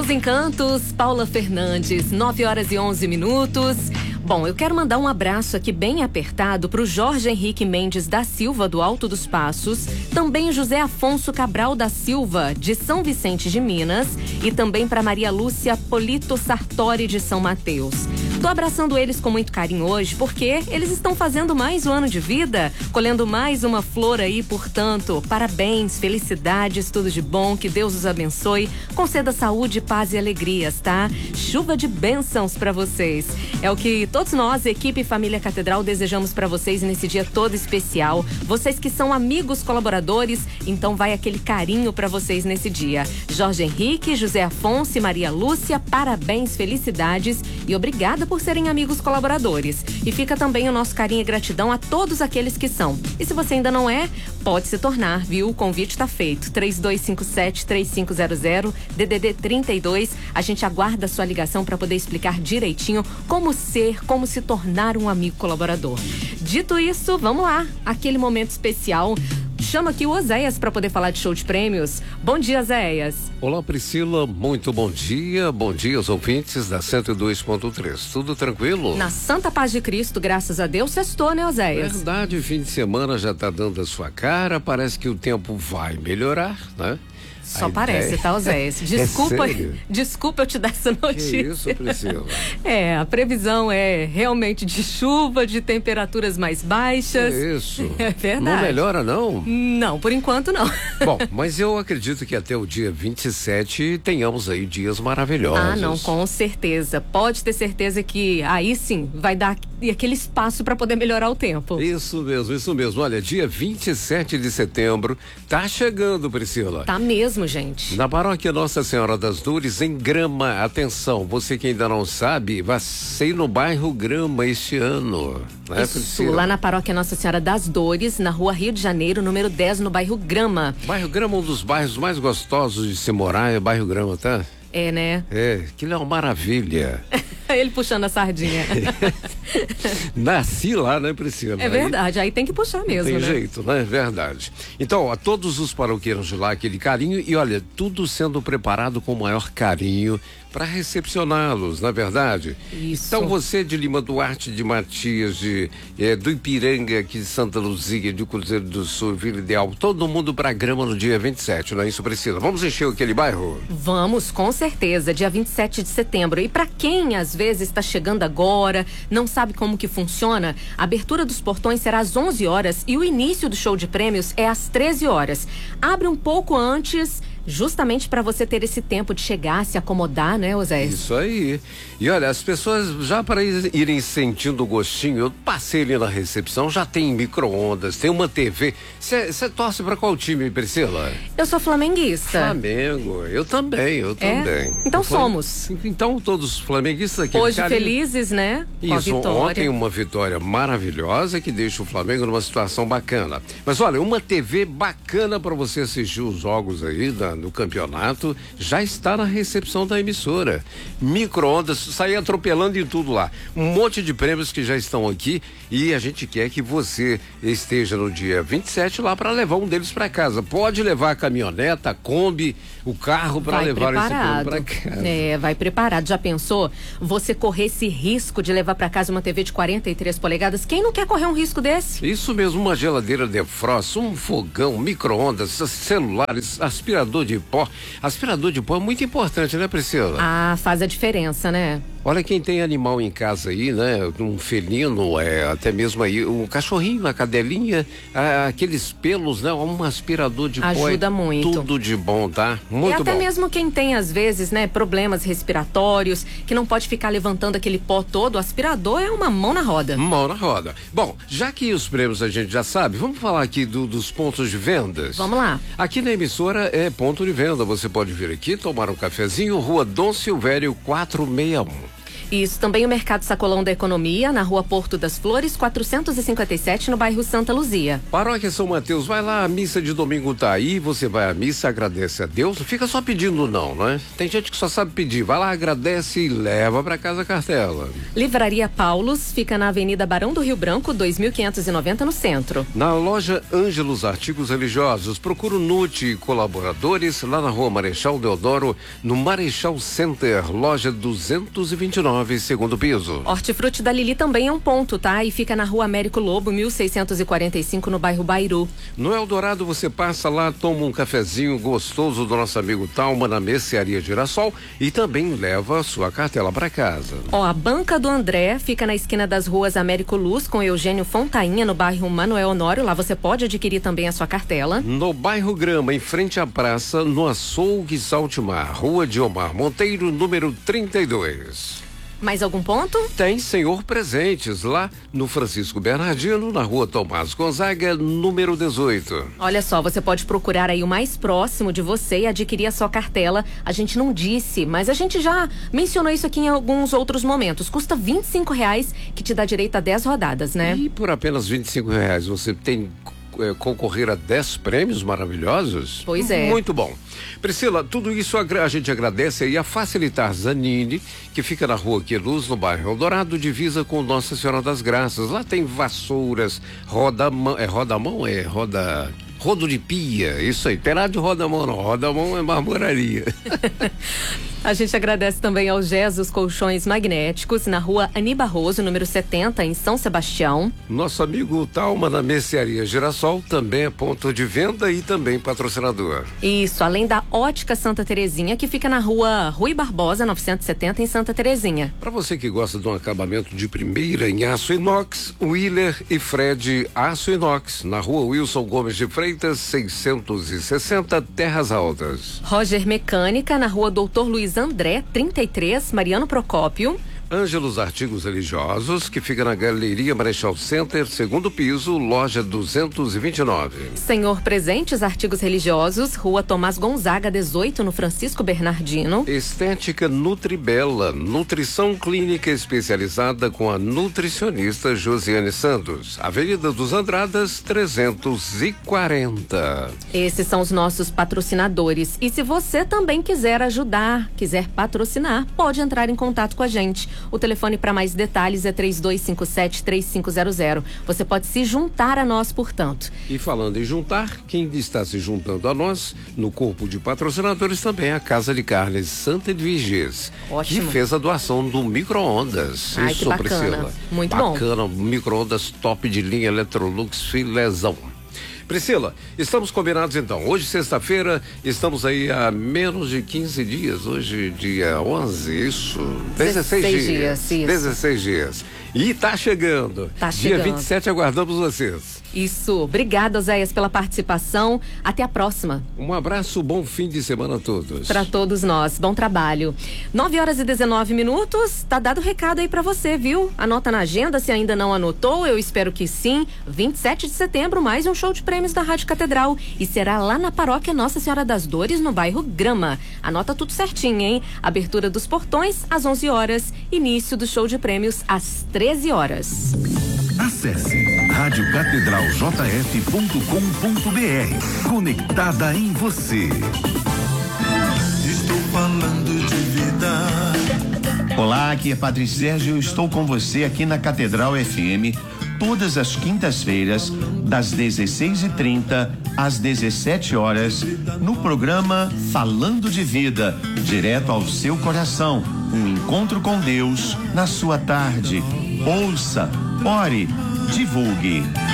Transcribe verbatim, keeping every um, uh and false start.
Meus encantos, Paula Fernandes, nove horas e onze minutos. Bom, eu quero mandar um abraço aqui bem apertado pro Jorge Henrique Mendes da Silva, do Alto dos Passos, também José Afonso Cabral da Silva, de São Vicente de Minas, e também para Maria Lúcia Polito Sartori, de São Mateus. Tô abraçando eles com muito carinho hoje, porque eles estão fazendo mais um ano de vida, colhendo mais uma flor aí, portanto, parabéns, felicidades, tudo de bom, que Deus os abençoe, conceda saúde, paz e alegrias, tá? Chuva de bênçãos para vocês. É o que todos nós, equipe e família Catedral, desejamos para vocês nesse dia todo especial. Vocês que são amigos colaboradores, então vai aquele carinho para vocês nesse dia. Jorge Henrique, José Afonso e Maria Lúcia, parabéns, felicidades e obrigada por serem amigos colaboradores. E fica também o nosso carinho e gratidão a todos aqueles que são. E se você ainda não é, pode se tornar, viu? O convite está feito. três dois cinco sete, três cinco zero zero, D D D trinta e dois. A gente aguarda a sua ligação para poder explicar direitinho como ser, como se tornar um amigo colaborador. Dito isso, vamos lá. Aquele momento especial. Chama aqui o Oséias para poder falar de show de prêmios. Bom dia, Oséias. Olá, Priscila. Muito bom dia. Bom dia aos ouvintes da cento e dois ponto três. Tudo tranquilo? Na Santa Paz de Cristo, graças a Deus, sextou, né, Oséias? Verdade, fim de semana já tá dando a sua cara. Parece que o tempo vai melhorar, né? Só parece, tá, Oséias? Desculpa, é desculpa eu te dar essa notícia. Que isso, Priscila? É, a previsão é realmente de chuva, de temperaturas mais baixas. É isso. É verdade. Não melhora, não? Não, por enquanto não. Bom, mas eu acredito que até o dia vinte e sete tenhamos aí dias maravilhosos. Ah, não, com certeza. Pode ter certeza que aí sim vai dar aquele espaço para poder melhorar o tempo. Isso mesmo, isso mesmo. Olha, dia vinte e sete de setembro tá chegando, Priscila. Tá mesmo, gente. Na paróquia Nossa Senhora das Dores, em Grama. Atenção, você que ainda não sabe, vai ser no bairro Grama este ano. Né, Isso, Priscila? lá na paróquia Nossa Senhora das Dores, na rua Rio de Janeiro, número dez, no bairro Grama. Bairro Grama, um dos bairros mais gostosos de se morar, é bairro Grama, tá? É, né? É, aquilo é uma maravilha. Ele puxando a sardinha. Nasci lá, né, Priscila? É verdade, aí, aí tem que puxar mesmo, tem né? jeito, né? Verdade. Então, a todos os paroquianos de lá, aquele carinho e olha, tudo sendo preparado com o maior carinho para recepcioná-los, na verdade. Isso. Então, você de Lima Duarte, de Matias, de, eh, do Ipiranga, aqui de Santa Luzia, de Cruzeiro do Sul, Vila Ideal, todo mundo pra Grama no dia vinte e sete, não é isso, Priscila? Vamos encher aquele bairro? Vamos, com certeza, dia vinte e sete de setembro. E para quem às vezes está chegando agora, não sabe como que funciona, a abertura dos portões será às onze horas e o início do show de prêmios é às treze horas. Abre um pouco antes, justamente para você ter esse tempo de chegar, se acomodar, né, Oséias? Isso aí. E olha, as pessoas já para irem sentindo o gostinho, eu passei ali na recepção, já tem micro-ondas, tem uma T V. Você torce para qual time, Priscila? Eu sou flamenguista. Flamengo, eu também, eu É? também. Então Eu flam- somos. Então todos flomenguistas aqui. Hoje carinho. felizes, né? Com a Isso, vitória. ontem uma vitória maravilhosa que deixa o Flamengo numa situação bacana. Mas olha, uma T V bacana para você assistir os jogos aí da, no campeonato já está na recepção da emissora. Micro-ondas, sair atropelando em tudo lá. Um monte de prêmios que já estão aqui e a gente quer que você esteja no dia vinte e sete lá para levar um deles para casa. Pode levar a caminhoneta, a Kombi, o carro para Vai levar preparado. esse prêmio para casa. É, vai preparado. Já pensou você correr esse risco de levar para casa uma T V de quarenta e três polegadas? Quem não quer correr um risco desse? Isso mesmo, uma geladeira defrost, um fogão, micro-ondas, celulares, aspirador de pó. Aspirador de pó é muito importante, né, Priscila? Ah, faz a diferença, né? Olha, quem tem animal em casa aí, né? Um felino, é, até mesmo aí, um cachorrinho, uma cadelinha, ah, aqueles pelos, né? Um aspirador de pó. Ajuda é muito. Tudo de bom, tá? Muito e até bom. mesmo quem tem, às vezes, né, problemas respiratórios, que não pode ficar levantando aquele pó todo, o aspirador é uma mão na roda. Mão na roda. Bom, já que os prêmios a gente já sabe, vamos falar aqui do, dos pontos de vendas? Vamos lá. Aqui na emissora é ponto de venda. Você pode vir aqui, tomar um cafezinho, Rua Dom Silvério quatrocentos e sessenta e um. Isso, também o Mercado Sacolão da Economia, na Rua Porto das Flores, quatrocentos e cinquenta e sete, no bairro Santa Luzia. Paróquia São Mateus, vai lá, a missa de domingo tá aí, você vai à missa, agradece a Deus, não fica só pedindo não, né? Tem gente que só sabe pedir, vai lá, agradece e leva pra casa a cartela. Livraria Paulos, fica na Avenida Barão do Rio Branco, dois mil quinhentos e noventa, no centro. Na loja Ângelos Artigos Religiosos, procura o Nute e colaboradores lá na Rua Marechal Deodoro, no Marechal Center, loja duzentos e vinte e nove, segundo piso. Hortifruti da Lili também é um ponto, tá? E fica na Rua Américo Lobo, mil seiscentos e quarenta e cinco, no bairro Bairu. No Eldorado você passa lá, toma um cafezinho gostoso do nosso amigo Talma na Mercearia Girassol e também leva a sua cartela para casa. Ó, a Banca do André fica na esquina das ruas Américo Luz com Eugênio Fontainha, no bairro Manuel Honório. Lá você pode adquirir também a sua cartela. No bairro Grama, em frente à praça, no Açougue Saltimar, Rua Diomar Monteiro, número trinta e dois. Mais algum ponto? Tem Senhor Presentes, lá no Francisco Bernardino, na Rua Tomás Gonzaga, número dezoito. Olha só, você pode procurar aí o mais próximo de você e adquirir a sua cartela. A gente não disse, mas a gente já mencionou isso aqui em alguns outros momentos. Custa vinte e cinco reais, que te dá direito a dez rodadas, né? E por apenas vinte e cinco reais você tem é, concorrer a dez prêmios maravilhosos? Pois é. Muito bom. Priscila, tudo isso a gente agradece aí a Facilitar Zanini, que fica na Rua Queluz, no bairro Eldorado, divisa com Nossa Senhora das Graças. Lá tem vassouras, roda-mão, é roda-mão? É roda... Rodo de pia, isso aí. Terá de roda-mão não, roda-mão é marmoraria. A gente agradece também ao Jesus Colchões Magnéticos, na Rua Ani Barroso, número setenta, em São Sebastião. Nosso amigo Talma, na Mercearia Girassol, também é ponto de venda e também patrocinador. Isso, além da Ótica Santa Terezinha, que fica na Rua Rui Barbosa, novecentos e setenta, em Santa Terezinha. Para você que gosta de um acabamento de primeira em aço inox, Willer e Fred Aço Inox, na Rua Wilson Gomes de Freitas, seiscentos e sessenta, Terras Altas. Roger Mecânica, na Rua Doutor Luiz André, trinta e três, Mariano Procópio. Ângelos Artigos Religiosos, que fica na Galeria Marechal Center, segundo piso, loja duzentos e vinte e nove. Senhor Presentes Artigos Religiosos, Rua Tomás Gonzaga, dezoito, no Francisco Bernardino. Estética Nutribela, nutrição clínica especializada com a nutricionista Josiane Santos, Avenida dos Andradas, trezentos e quarenta. Esses são os nossos patrocinadores. E se você também quiser ajudar, quiser patrocinar, pode entrar em contato com a gente. O telefone para mais detalhes é três dois cinco sete, três cinco zero zero. Você pode se juntar a nós, portanto. E falando em juntar, quem está se juntando a nós no corpo de patrocinadores também é a Casa de Carnes Santa Edviges. Ótimo. Que fez a doação do micro-ondas. Ai, Isso, que bacana. Priscila. Muito bacana, bom. Bacana, micro-ondas top de linha Electrolux Filezão. Priscila, estamos combinados então. Hoje, sexta-feira, estamos aí há menos de quinze dias. Hoje, dia onze, isso? dezesseis dias. dias, isso. dezesseis dias. E tá chegando. Tá dia chegando. vinte e sete, aguardamos vocês. Isso. Obrigada, Oséias, pela participação. Até a próxima. Um abraço, bom fim de semana a todos. Para todos nós. Bom trabalho. nove horas e dezenove minutos. Tá dado o recado aí para você, viu? Anota na agenda se ainda não anotou. Eu espero que sim. vinte e sete de setembro, mais um show de prêmios da Rádio Catedral. E será lá na paróquia Nossa Senhora das Dores, no bairro Grama. Anota tudo certinho, hein? Abertura dos portões às onze horas. Início do show de prêmios às treze horas. Acesse rádio catedral j f ponto com ponto b r. Conectada em você. Estou falando de vida. Olá, aqui é Padre Sérgio. Eu estou com você aqui na Catedral F M todas as quintas-feiras, das dezesseis e trinta às dezessete horas, no programa Falando de Vida, direto ao seu coração. Um encontro com Deus na sua tarde. Ouça, ore, divulgue.